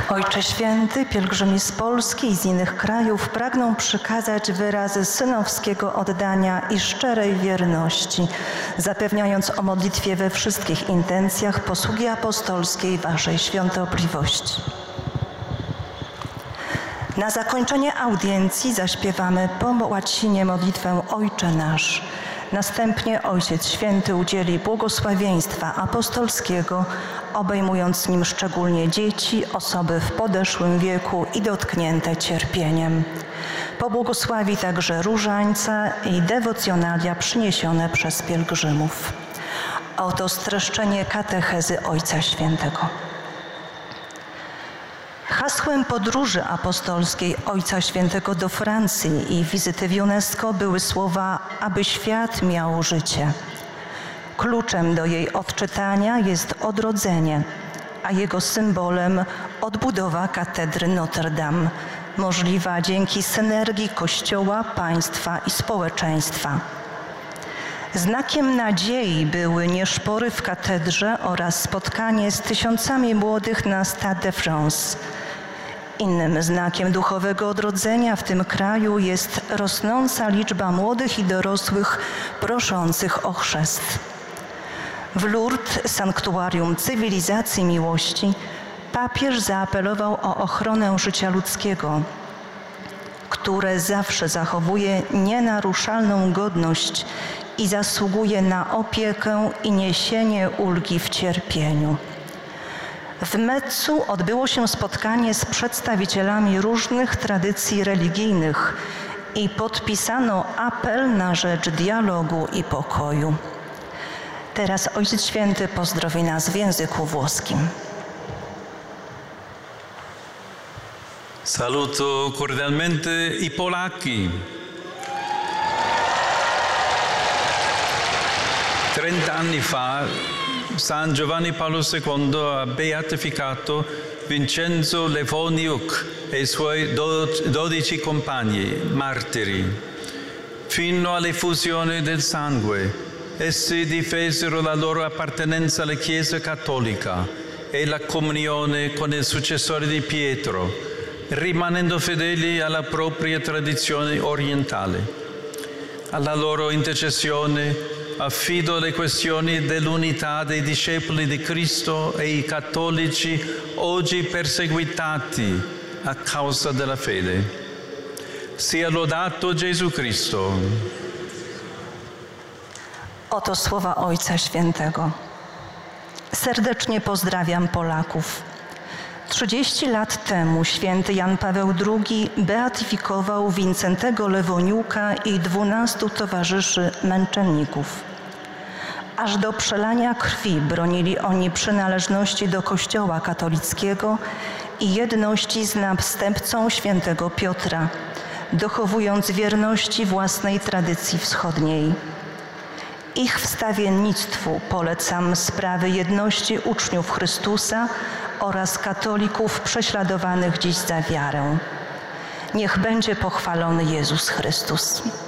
Ojcze Święty, pielgrzymi z Polski i z innych krajów pragną przekazać wyrazy synowskiego oddania i szczerej wierności, zapewniając o modlitwie we wszystkich intencjach posługi apostolskiej Waszej świątobliwości. Na zakończenie audiencji zaśpiewamy po łacinie modlitwę Ojcze Nasz. Następnie Ojciec Święty udzieli błogosławieństwa apostolskiego, obejmując nim szczególnie dzieci, osoby w podeszłym wieku i dotknięte cierpieniem. Pobłogosławi także różańce i dewocjonalia przyniesione przez pielgrzymów. Oto streszczenie katechezy Ojca Świętego. Hasłem podróży apostolskiej Ojca Świętego do Francji i wizyty w UNESCO były słowa, aby świat miał życie. Kluczem do jej odczytania jest odrodzenie, a jego symbolem odbudowa katedry Notre Dame, możliwa dzięki synergii Kościoła, państwa i społeczeństwa. Znakiem nadziei były nieszpory w katedrze oraz spotkanie z tysiącami młodych na Stade de France. Innym znakiem duchowego odrodzenia w tym kraju jest rosnąca liczba młodych i dorosłych proszących o chrzest. W Lourdes, sanktuarium cywilizacji miłości, papież zaapelował o ochronę życia ludzkiego, które zawsze zachowuje nienaruszalną godność i zasługuje na opiekę i niesienie ulgi w cierpieniu. W Metzu odbyło się spotkanie z przedstawicielami różnych tradycji religijnych i podpisano apel na rzecz dialogu i pokoju. Teraz Ojciec Święty pozdrowi nas w języku włoskim. Saluto cordialmente i Polacchi. 30 anni fa San Giovanni Paolo II ha beatificato Vincenzo Lefoniuk e i suoi 12 compagni martiri. Fino all'effusione del sangue, essi difesero la loro appartenenza alla Chiesa cattolica e la comunione con il successore di Pietro, rimanendo fedeli alla propria tradizione orientale. Alla loro intercessione affido le questioni dell'unità dei discepoli di Cristo e i cattolici oggi perseguitati a causa della fede. Sia lodato Gesù Cristo. Oto słowa Ojca Świętego. Serdecznie pozdrawiam Polaków. 30 lat temu święty Jan Paweł II beatyfikował Wincentego Lewoniuka i 12 towarzyszy męczenników. Aż do przelania krwi bronili oni przynależności do Kościoła katolickiego i jedności z następcą świętego Piotra, dochowując wierności własnej tradycji wschodniej. Ich wstawiennictwu polecam sprawy jedności uczniów Chrystusa oraz katolików prześladowanych dziś za wiarę. Niech będzie pochwalony Jezus Chrystus.